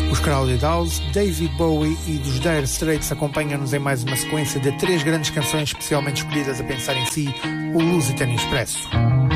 Os Crowded House, David Bowie e dos Dire Straits acompanham-nos em mais uma sequência de 3 grandes canções especialmente escolhidas a pensar em si, o Lusitano Expresso.